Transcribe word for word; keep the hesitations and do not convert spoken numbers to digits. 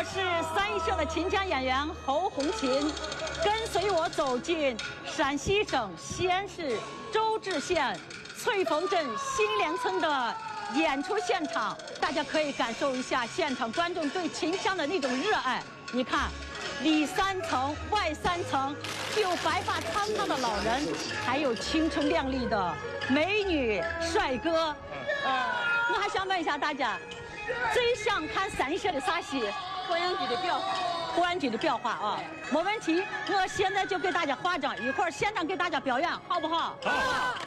我是三一社的秦腔演员侯红琴，跟随我走进陕西省西安市周至县翠峰镇新联村的演出现场，大家可以感受一下现场观众对秦腔的那种热爱。你看，里三层外三层，既有白发苍苍的老人，还有青春靓丽的美女帅哥。呃，我还想问一下大家，最想看陕西的啥戏？ 火影剧的表化。 火影剧的表化啊，没问题。我现在就给大家化妆，一会儿现场给大家表演，好不好？ 好。